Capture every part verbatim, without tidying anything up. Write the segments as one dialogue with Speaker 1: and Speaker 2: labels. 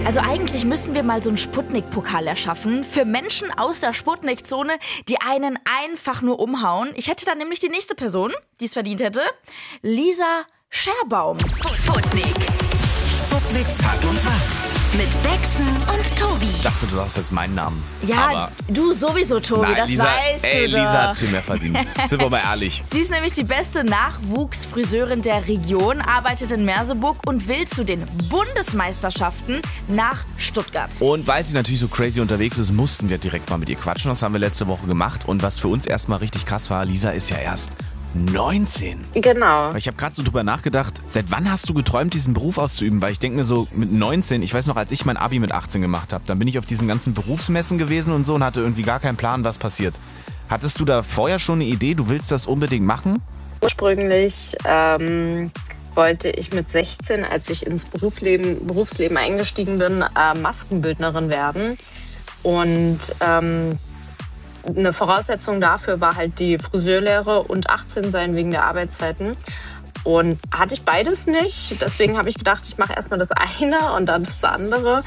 Speaker 1: Also eigentlich müssten wir mal so einen Sputnik-Pokal erschaffen für Menschen aus der Sputnik-Zone, die einen einfach nur umhauen. Ich hätte dann nämlich die nächste Person, die es verdient hätte. Lisa Scherbaum.
Speaker 2: Sputnik.
Speaker 3: Sputnik Tag und Tag.
Speaker 2: Mit Bexen und Tobi.
Speaker 4: Ich dachte, du sagst jetzt meinen Namen.
Speaker 1: Ja,
Speaker 4: Aber
Speaker 1: du sowieso, Tobi,
Speaker 4: nein,
Speaker 1: das
Speaker 4: Lisa,
Speaker 1: weißt
Speaker 4: ey,
Speaker 1: du
Speaker 4: Lisa
Speaker 1: doch.
Speaker 4: hat's viel mehr verdient. Sind wir mal ehrlich.
Speaker 1: Sie ist nämlich die beste Nachwuchsfriseurin der Region, arbeitet in Merseburg und will zu den Bundesmeisterschaften nach Stuttgart.
Speaker 4: Und weil sie natürlich so crazy unterwegs ist, mussten wir direkt mal mit ihr quatschen. Das haben wir letzte Woche gemacht. Und was für uns erstmal richtig krass war, Lisa ist ja erst neunzehn.
Speaker 5: Genau.
Speaker 4: Ich habe gerade so drüber nachgedacht, seit wann hast du geträumt, diesen Beruf auszuüben? Weil ich denke mir so, mit neunzehn, ich weiß noch, als ich mein Abi mit achtzehn gemacht habe, dann bin ich auf diesen ganzen Berufsmessen gewesen und so und hatte irgendwie gar keinen Plan, was passiert. Hattest du da vorher schon eine Idee, du willst das unbedingt machen?
Speaker 5: Ursprünglich ähm, wollte ich mit sechzehn, als ich ins Berufsleben, Berufsleben eingestiegen bin, äh, Maskenbildnerin werden. Und ähm, eine Voraussetzung dafür war halt die Friseurlehre und achtzehn sein wegen der Arbeitszeiten. Und hatte ich beides nicht. Deswegen habe ich gedacht, ich mache erstmal das eine und dann das andere.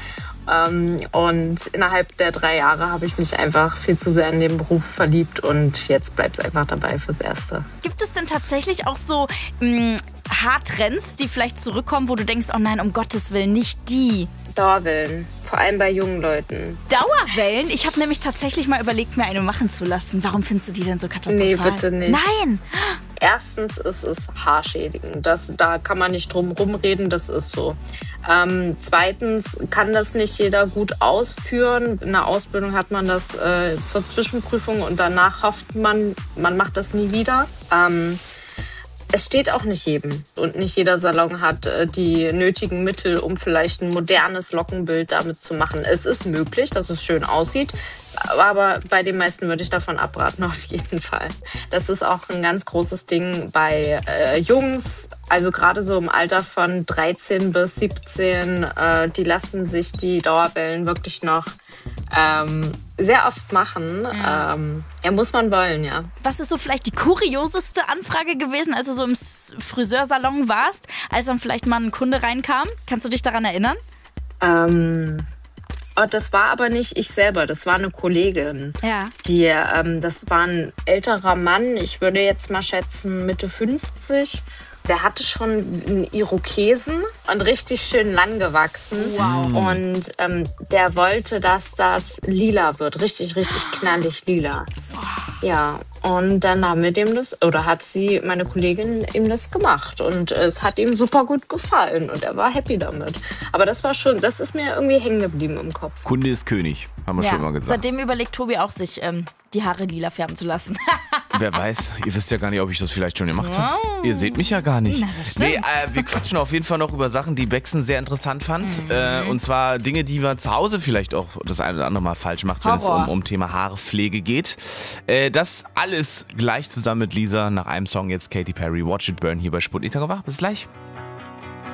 Speaker 5: Und innerhalb der drei Jahre habe ich mich einfach viel zu sehr in den Beruf verliebt. Und jetzt bleibt es einfach dabei fürs Erste.
Speaker 1: Gibt es denn tatsächlich auch so mh, Haartrends, die vielleicht zurückkommen, wo du denkst, oh nein, um Gottes Willen, nicht die?
Speaker 5: Dauerwellen, vor allem bei jungen Leuten.
Speaker 1: Dauerwellen? Ich habe nämlich tatsächlich mal überlegt, mir eine machen zu lassen. Warum findest du die denn so katastrophal?
Speaker 5: Nee, bitte nicht.
Speaker 1: Nein!
Speaker 5: Erstens ist es haarschädigend. Das, da kann man nicht drum rumreden, das ist so. Ähm, zweitens kann das nicht jeder gut ausführen. In der Ausbildung hat man das äh, zur Zwischenprüfung und danach hofft man, man macht das nie wieder. Ähm, Es steht auch nicht jedem und nicht jeder Salon hat äh, die nötigen Mittel, um vielleicht ein modernes Lockenbild damit zu machen. Es ist möglich, dass es schön aussieht, aber bei den meisten würde ich davon abraten, auf jeden Fall. Das ist auch ein ganz großes Ding bei äh, Jungs, also gerade so im Alter von dreizehn bis siebzehn, äh, die lassen sich die Dauerwellen wirklich noch ähm, sehr oft machen. Ja. Ähm, ja, muss man wollen, ja.
Speaker 1: Was ist so vielleicht die kurioseste Anfrage gewesen, als du so im Friseursalon warst, als dann vielleicht mal ein Kunde reinkam? Kannst du dich daran erinnern?
Speaker 5: Ähm, oh, das war aber nicht ich selber, das war eine Kollegin.
Speaker 1: Ja.
Speaker 5: Die, ähm, das war ein älterer Mann, ich würde jetzt mal schätzen Mitte fünfzig. Der hatte schon einen Irokesen und richtig schön lang gewachsen.
Speaker 1: Wow.
Speaker 5: Und ähm, der wollte, dass das lila wird. Richtig, richtig knallig lila. Ja, und dann haben wir dem das, oder hat sie, meine Kollegin, ihm das gemacht. Und es hat ihm super gut gefallen und er war happy damit. Aber das war schon, das ist mir irgendwie hängen geblieben im Kopf.
Speaker 4: Kunde ist König, haben wir
Speaker 1: Ja.
Speaker 4: schon mal gesagt.
Speaker 1: Seitdem überlegt Tobi auch, sich ähm, die Haare lila färben zu lassen.
Speaker 4: Wer weiß, ihr wisst ja gar nicht, ob ich das vielleicht schon gemacht habe. Ihr seht mich ja gar nicht.
Speaker 1: Na, das stimmt.
Speaker 4: Nee, äh, wir quatschen auf jeden Fall noch über Sachen, die Bexen sehr interessant fand.
Speaker 1: Mhm.
Speaker 4: Äh, und zwar Dinge, die man zu Hause vielleicht auch das eine oder andere Mal falsch macht, wenn es
Speaker 1: Horror.
Speaker 4: um, um Thema Haarpflege geht. Äh, das alles gleich zusammen mit Lisa nach einem Song jetzt Katy Perry, Watch It Burn hier bei Sputnik. Bis gleich.